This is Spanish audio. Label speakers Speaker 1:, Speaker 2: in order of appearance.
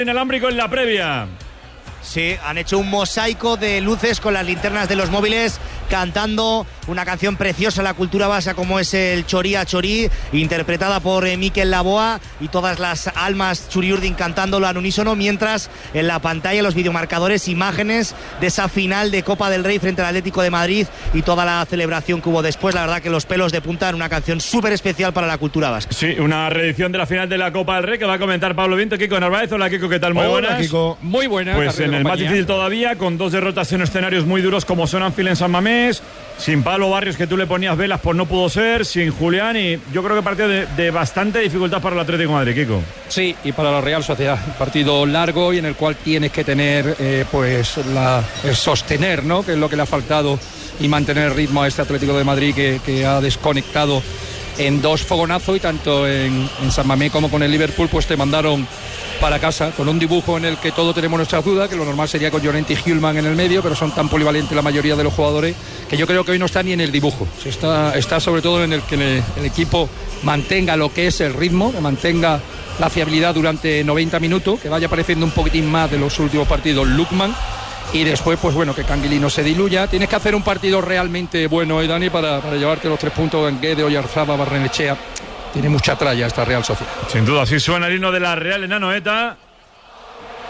Speaker 1: Inalámbrico en la previa.
Speaker 2: Sí, han hecho un mosaico de luces con las linternas de los móviles, cantando una canción preciosa, la cultura vasca, como es el Choría Chorí, interpretada por Mikel Laboa, y todas las almas churiurdin cantándolo al unísono, mientras en la pantalla los videomarcadores, imágenes de esa final de Copa del Rey frente al Atlético de Madrid y toda la celebración que hubo después. La verdad que los pelos de punta en una canción súper especial para la cultura vasca.
Speaker 1: Sí, una reedición de la final de la Copa del Rey que va a comentar Pablo Viento. Kiko Narváez. Hola, Kiko, ¿qué tal? Muy buenas.
Speaker 3: Kiko.
Speaker 4: Muy buenas.
Speaker 1: Pues en el más difícil todavía, con 2 derrotas en escenarios muy duros como son Anfield en San Mamés, sin Pablo Barrios, que tú le ponías velas, pues no pudo ser, sin Julián, y yo creo que partido de bastante dificultad para el Atlético de Madrid, Kiko.
Speaker 4: Sí, y para la Real Sociedad, un partido largo y en el cual tienes que tener el sostener, ¿no? Que es lo que le ha faltado, y mantener el ritmo a este Atlético de Madrid que ha desconectado en 2 fogonazos, y tanto en San Mamés como con el Liverpool pues te mandaron para casa con un dibujo en el que todos tenemos nuestras dudas, que lo normal sería con Llorente y Hjulman en el medio, pero son tan polivalentes la mayoría de los jugadores que yo creo que hoy no está ni en el dibujo. Está sobre todo en el que el equipo mantenga lo que es el ritmo, que mantenga la fiabilidad durante 90 minutos, que vaya apareciendo un poquitín más de los últimos partidos Lukman, y después pues bueno, que Canguilí no se diluya. Tienes que hacer un partido realmente bueno hoy, Dani, para llevarte los 3 puntos en Guede, Oyarzaba, Barrenechea. Tiene mucha tralla esta Real Sociedad.
Speaker 1: Sin duda, así suena el himno de la Real en Anoeta.